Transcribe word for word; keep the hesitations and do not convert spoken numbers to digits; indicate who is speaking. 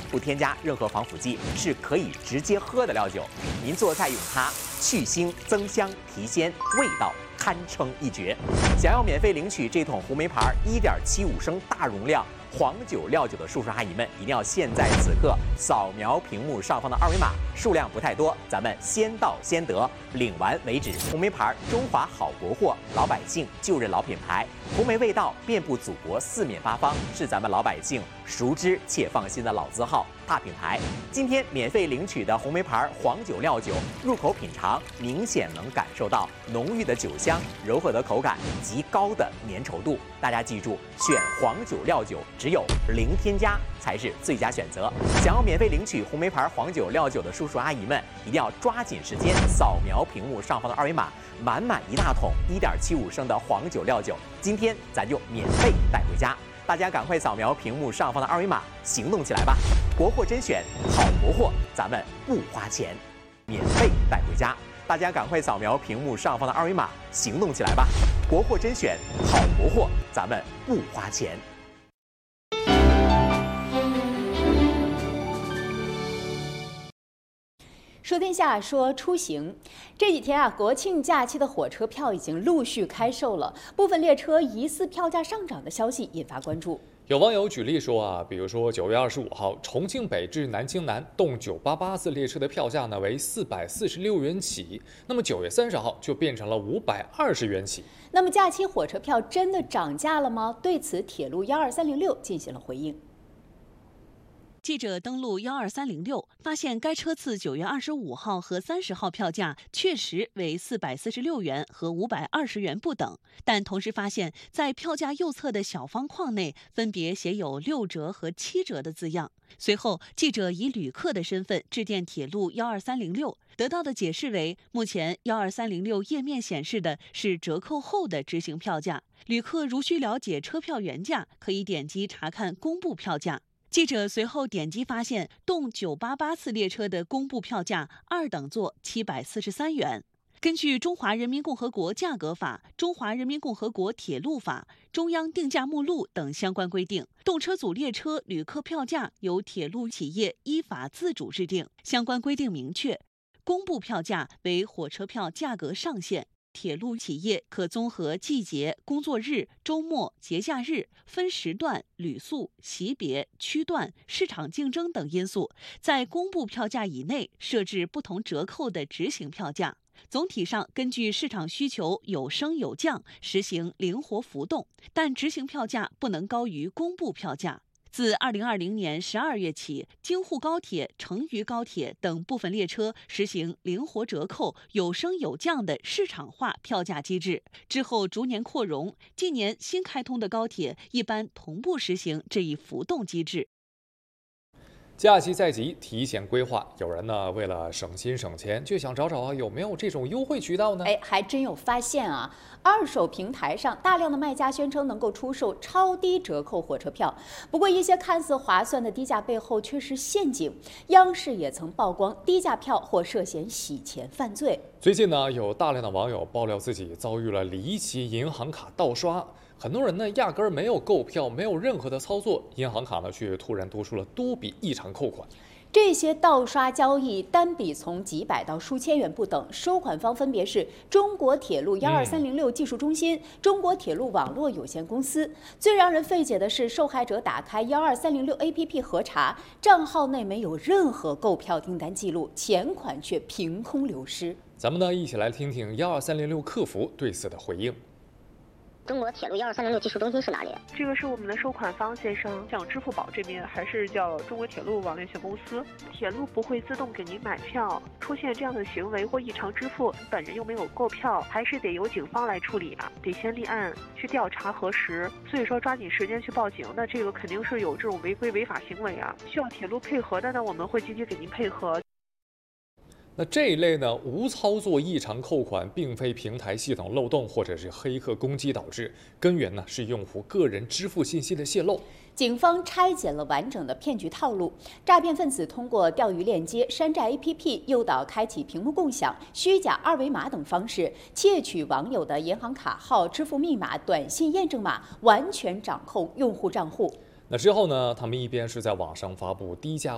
Speaker 1: 不添加任何防腐剂，是可以直接喝的料酒。您做菜用它，去腥增香提鲜，味道堪称一绝。想要免费领取这桶红梅牌一点七五升大容量黄酒料酒的叔叔阿姨们，一定要现在此刻扫描屏幕上方的二维码，数量不太多，咱们先到先得，领完为止。红梅牌，中华好国货，老百姓就认老品牌，红梅味道遍布祖国四面八方，是咱们老百姓熟知且放心的老字号大品牌。今天免费领取的红梅牌黄酒料酒，入口品尝明显能感受到浓郁的酒香、柔和的口感、极高的粘稠度。大家记住，选黄酒料酒只有零添加才是最佳选择。想要免费领取红梅牌黄酒料酒的叔叔阿姨们，一定要抓紧时间扫描屏幕上方的二维码，满满一大桶一点七五升的黄酒料酒，今天咱就免费带回家。大家赶快扫描屏幕上方的二维码，行动起来吧！国货甄选，好国货，咱们不花钱，免费带回家。大家赶快扫描屏幕上方的二维码，行动起来吧！国货甄选，好国货，咱们不花钱。
Speaker 2: 说天下，说出行。这几天啊，国庆假期的火车票已经陆续开售了，部分列车疑似票价上涨的消息引发关注。
Speaker 3: 有网友举例说啊，比如说九月二十五号，重庆北至南京南动九八八次列车的票价呢为四百四十六元起，那么九月三十号就变成了五百二十元起。
Speaker 2: 那么假期火车票真的涨价了吗？对此，铁路幺二三零六进行了回应。
Speaker 4: 记者登录幺二三零六，发现该车次九月二十五号和三十号票价确实为四百四十六元和五百二十元不等，但同时发现，在票价右侧的小方框内分别写有六折和七折的字样。随后，记者以旅客的身份致电铁路幺二三零六，得到的解释为，目前幺二三零六页面显示的是折扣后的执行票价，旅客如需了解车票原价，可以点击查看公布票价。记者随后点击发现，动九八八次列车的公布票价二等座七百四十三元。根据《中华人民共和国价格法》《中华人民共和国铁路法》《中央定价目录》等相关规定，动车组列车旅客票价由铁路企业依法自主制定。相关规定明确，公布票价为火车票价格上限。铁路企业可综合季节、工作日、周末、节假日、分时段、旅宿、级别、区段、市场竞争等因素，在公布票价以内设置不同折扣的执行票价。总体上，根据市场需求有升有降，实行灵活浮动，但执行票价不能高于公布票价。自二零二零年十二月起，京沪高铁、成渝高铁等部分列车实行灵活折扣、有升有降的市场化票价机制，之后逐年扩容。近年新开通的高铁一般同步实行这一浮动机制。
Speaker 3: 假期在即，提前规划。有人呢，为了省心省钱，就想找找啊有没有这种优惠渠道呢？
Speaker 2: 哎，还真有发现啊！二手平台上大量的卖家宣称能够出售超低折扣火车票，不过一些看似划算的低价背后却是陷阱。央视也曾曝光低价票或涉嫌洗钱犯罪。
Speaker 3: 最近呢，有大量的网友爆料自己遭遇了离奇银行卡盗刷。很多人呢，压根儿没有购票，没有任何的操作，银行卡呢却突然多出了多笔异常扣款。
Speaker 2: 这些盗刷交易单笔从几百到数千元不等，收款方分别是中国铁路幺二三零六技术中心、嗯、中国铁路网络有限公司。最让人费解的是，受害者打开幺二三零六 A P P 核查，账号内没有任何购票订单记录，钱款却凭空流失。
Speaker 3: 咱们呢，一起来听听幺二三零六客服对此的回应。
Speaker 5: 中国铁路幺二三零六技术中心是哪里？
Speaker 6: 这个是我们的收款方先生，像支付宝这边还是叫中国铁路网络有限公司。铁路不会自动给您买票，出现这样的行为或异常支付，本人又没有购票，还是得由警方来处理啊，得先立案去调查核实。所以说抓紧时间去报警，那这个肯定是有这种违规违法行为啊，需要铁路配合的呢，我们会积极给您配合。
Speaker 3: 那这一类呢，无操作异常扣款，并非平台系统漏洞或者是黑客攻击导致，根源呢是用户个人支付信息的泄露。
Speaker 2: 警方拆解了完整的骗局套路，诈骗分子通过钓鱼链接、山寨 A P P、诱导开启屏幕共享、虚假二维码等方式，窃取网友的银行卡号、支付密码、短信验证码，完全掌控用户账户。
Speaker 3: 那之后呢，他们一边是在网上发布低价